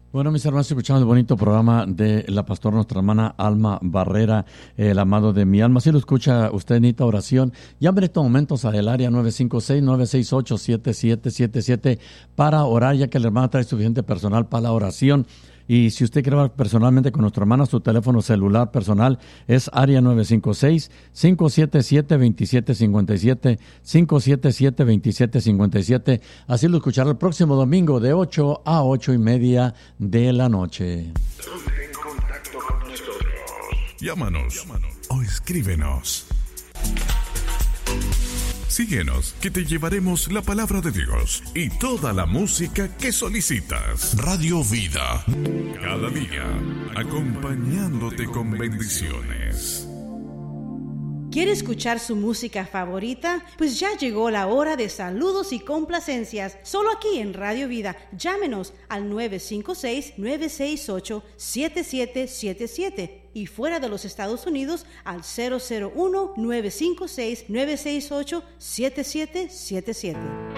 Bueno, mis hermanos, escuchamos el bonito programa de la pastora, nuestra hermana Alma Barrera, el amado de mi alma. Si lo escucha usted, necesita oración, llame en estos momentos al área 956-968-7777 para orar, ya que la hermana trae suficiente personal para la oración. Y si usted quiere hablar personalmente con nuestra hermana, su teléfono celular personal es área 956-577-2757, 577-2757. Así lo escuchará el próximo domingo de 8 a 8:30 de la noche. Ponte en contacto con nosotros. Llámanos o escríbenos. Síguenos, que te llevaremos la palabra de Dios y toda la música que solicitas. Radio Vida, cada día, acompañándote con bendiciones. ¿Quiere escuchar su música favorita? Pues ya llegó la hora de saludos y complacencias. Solo aquí en Radio Vida. Llámenos al 956-968-7777 y fuera de los Estados Unidos al 001-956-968-7777.